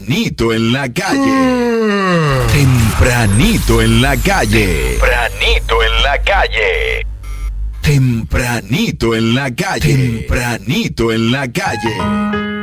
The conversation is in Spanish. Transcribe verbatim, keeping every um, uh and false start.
Tempranito en la calle. Tempranito en la calle. Tempranito en la calle. Tempranito en la calle. Tempranito en la calle.